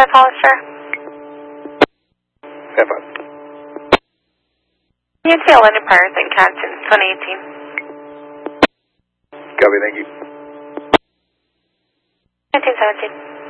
5 Hollister. Stand by. UTL London Prior, St. Catharines, 2018. Copy, thank you. 1917.